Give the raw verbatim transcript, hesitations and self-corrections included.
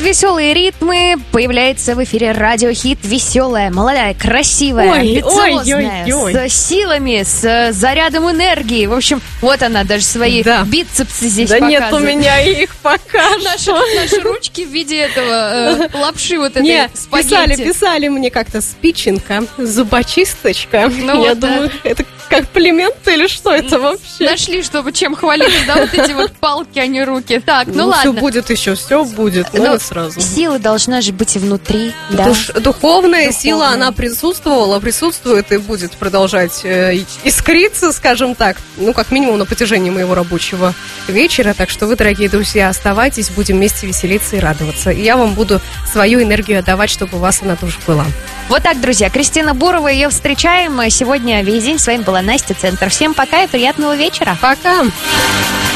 веселые ритмы. Появляется в эфире радиохит веселая, молодая, красивая, ой, амбициозная, ой, ой, ой. с силами, с зарядом энергии. В общем, вот она, даже свои да. бицепсы здесь да показывает. Да нет у меня их пока. Наши, наши ручки в виде этого э, лапши вот этой Нет, спагетти. писали, писали мне как-то спиченка, зубочисточка. Ну Я вот, думаю, да. это комплимент или что это вообще? Нашли, чтобы чем хвалиться, да, вот эти вот палки, а не руки. Так, ну, ну ладно. все будет еще, все будет, но Ну, не сразу. Сила должна же быть и внутри, да. Душ, духовная, духовная сила, она присутствует. присутствовала, присутствует и будет продолжать э, искриться, скажем так, ну, как минимум на протяжении моего рабочего вечера. Так что вы, дорогие друзья, оставайтесь, будем вместе веселиться и радоваться. И я вам буду свою энергию отдавать, чтобы у вас она тоже была. Вот так, друзья, Кристина Бурова, ее встречаем сегодня весь день. С вами была Настя Центр. Всем пока и приятного вечера. Пока!